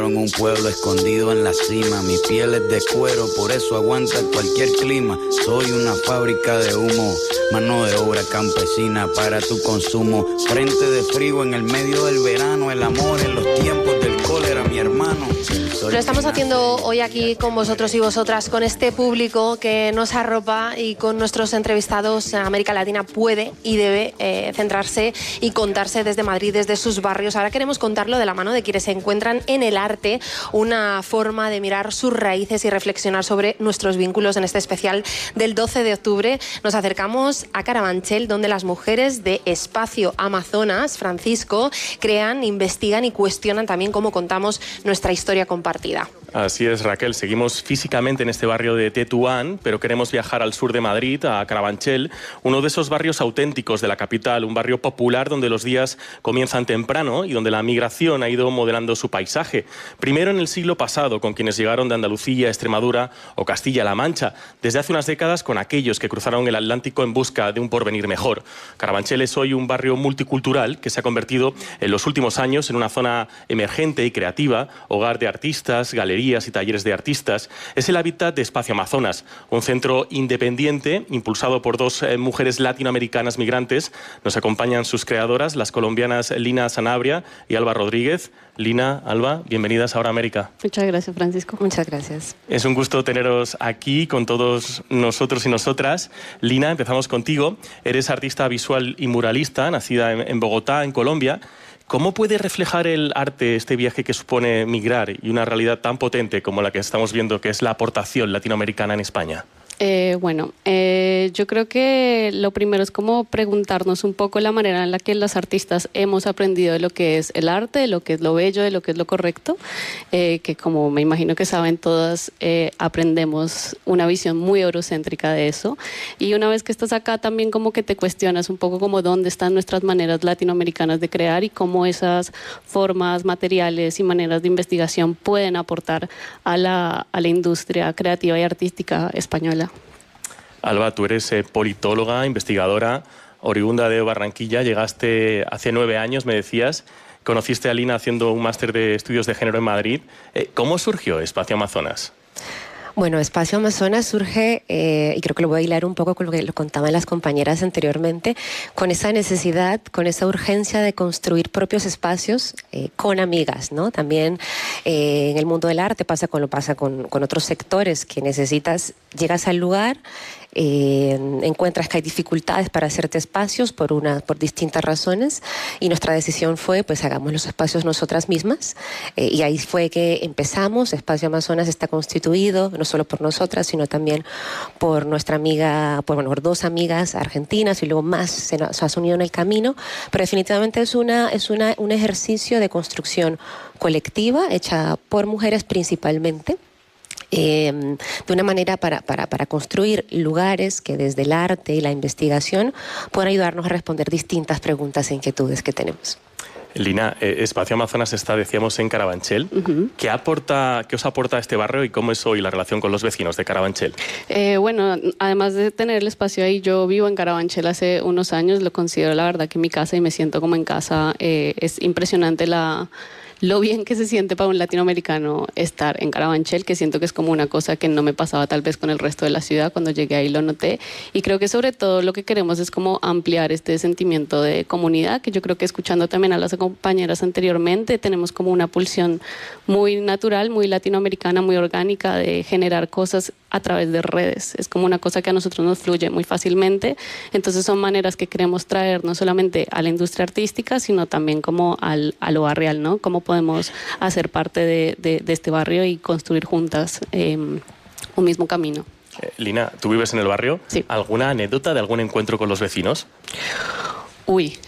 en un pueblo escondido en la cima. Mi piel es de cuero, por eso aguanta cualquier clima. Soy una fábrica de humo, mano de obra campesina para tu consumo. Frente de frío en el medio del verano, el amor en los tiempos del cólera, mi hermano. Lo estamos haciendo hoy aquí con vosotros y vosotras, con este público que nos arropa y con nuestros entrevistados. América Latina puede y debe centrarse y contarse desde Madrid, desde sus barrios. Ahora queremos contarlo de la mano de quienes se encuentran en el arte, una forma de mirar sus raíces y reflexionar sobre nuestros vínculos. En este especial del 12 de octubre nos acercamos a Carabanchel, donde las mujeres de Espacio Amazonas, Francisco, crean, investigan y cuestionan también cómo contamos nuestra historia compartida. Así es, Raquel. Seguimos físicamente en este barrio de Tetuán, pero queremos viajar al sur de Madrid, a Carabanchel, uno de esos barrios auténticos de la capital, un barrio popular donde los días comienzan temprano y donde la migración ha ido modelando su paisaje. Primero en el siglo pasado, con quienes llegaron de Andalucía, Extremadura o Castilla-La Mancha. Desde hace unas décadas, con aquellos que cruzaron el Atlántico en busca de un porvenir mejor. Carabanchel es hoy un barrio multicultural que se ha convertido en los últimos años en una zona emergente y creativa, hogar de artistas, galerías y talleres de artistas. Es el hábitat de Espacio Amazonas, un centro independiente impulsado por dos mujeres latinoamericanas migrantes. Nos acompañan sus creadoras, las colombianas Lina Sanabria y Alba Rodríguez. Lina, Alba, bienvenidas a Ahora América. Muchas gracias, Francisco. Muchas gracias. Es un gusto teneros aquí con todos nosotros y nosotras. Lina, empezamos contigo. Eres artista visual y muralista, nacida en Bogotá, en Colombia. ¿Cómo puede reflejar el arte este viaje que supone migrar y una realidad tan potente como la que estamos viendo, que es la aportación latinoamericana en España? Yo creo que lo primero es como preguntarnos un poco la manera en la que los artistas hemos aprendido de lo que es el arte, de lo que es lo bello, de lo que es lo correcto, que como me imagino que saben todas, aprendemos una visión muy eurocéntrica de eso. Y una vez que estás acá también como que te cuestionas un poco como dónde están nuestras maneras latinoamericanas de crear y cómo esas formas materiales y maneras de investigación pueden aportar a la industria creativa y artística española. Alba, tú eres politóloga, investigadora, oriunda de Barranquilla. Llegaste hace 9 años, me decías. Conociste a Lina haciendo un máster de estudios de género en Madrid. ¿Cómo surgió Espacio Amazonas? Bueno, Espacio Amazonas surge, y creo que lo voy a hilar un poco con lo que lo contaban las compañeras anteriormente, con esa necesidad, con esa urgencia de construir propios espacios con amigas, ¿no? También en el mundo del arte pasa con otros sectores que llegas al lugar, encuentras que hay dificultades para hacerte espacios por distintas razones, y nuestra decisión fue, pues hagamos los espacios nosotras mismas, y ahí fue que empezamos. Espacio Amazonas está constituido no solo por nosotras, sino también por nuestra amiga, por 2 amigas argentinas, y luego más se nos ha unido en el camino, pero definitivamente es un ejercicio de construcción colectiva hecha por mujeres principalmente, de una manera para construir lugares que desde el arte y la investigación puedan ayudarnos a responder distintas preguntas e inquietudes que tenemos. Lina, Espacio Amazonas está, decíamos, en Carabanchel. Uh-huh. ¿Qué os aporta este barrio y cómo es hoy la relación con los vecinos de Carabanchel? Bueno, además de tener el espacio ahí, yo vivo en Carabanchel hace unos años, lo considero la verdad que mi casa y me siento como en casa. Es impresionante lo bien que se siente para un latinoamericano estar en Carabanchel, que siento que es como una cosa que no me pasaba tal vez con el resto de la ciudad. Cuando llegué ahí lo noté, y creo que sobre todo lo que queremos es como ampliar este sentimiento de comunidad, que yo creo que escuchando también a las compañeras anteriormente, tenemos como una pulsión muy natural, muy latinoamericana, muy orgánica de generar cosas a través de redes. Es como una cosa que a nosotros nos fluye muy fácilmente. Entonces son maneras que queremos traer no solamente a la industria artística, sino también como a lo barrial, ¿no? Cómo podemos hacer parte de este barrio y construir juntas un mismo camino. Lina, ¿tú vives en el barrio? Sí. ¿Alguna anécdota de algún encuentro con los vecinos? Uy.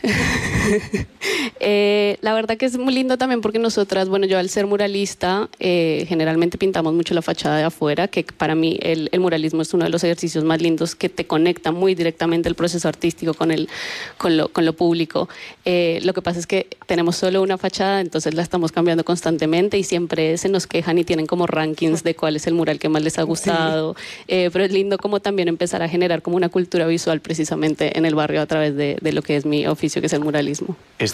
La verdad que es muy lindo también porque nosotras, bueno, yo al ser muralista, generalmente pintamos mucho la fachada de afuera, que para mí el muralismo es uno de los ejercicios más lindos que te conecta muy directamente el proceso artístico con lo público. Lo que pasa es que tenemos solo una fachada, entonces la estamos cambiando constantemente y siempre se nos quejan y tienen como rankings de cuál es el mural que más les ha gustado. Sí. Pero es lindo como también empezar a generar como una cultura visual precisamente en el barrio a través de lo que es mi oficio, que es el muralismo.